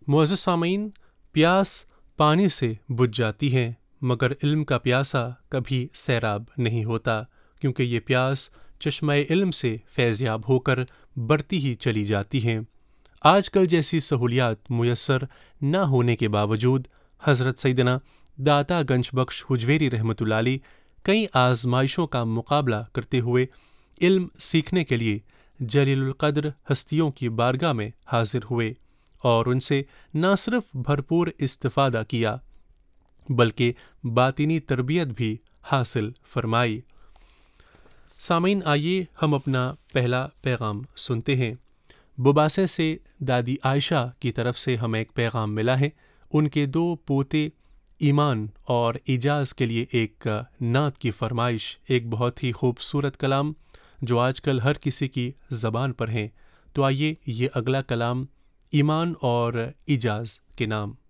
معزز سامعین، پیاس پانی سے بجھ جاتی ہے مگر علم کا پیاسا کبھی سیراب نہیں ہوتا، کیونکہ یہ پیاس چشمہ علم سے فیض یاب ہو کر بڑھتی ہی چلی جاتی ہے۔ آج کل جیسی سہولیات میسر نہ ہونے کے باوجود حضرت سیدنا داتا گنج بخش حجویری رحمۃ اللہ علیہ کئی آزمائشوں کا مقابلہ کرتے ہوئے علم سیکھنے کے لیے جلیل القدر ہستیوں کی بارگاہ میں حاضر ہوئے اور ان سے نہ صرف بھرپور استفادہ کیا بلکہ باطنی تربیت بھی حاصل فرمائی۔ سامعین، آئیے ہم اپنا پہلا پیغام سنتے ہیں۔ بباسے سے دادی عائشہ کی طرف سے ہمیں ایک پیغام ملا ہے۔ ان کے 2 پوتے ایمان اور اعجاز کے لیے ایک نعت کی فرمائش، ایک بہت ہی خوبصورت کلام جو آج کل ہر کسی کی زبان پر ہے۔ تو آئیے یہ اگلا کلام ایمان اور اعجاز کے نام۔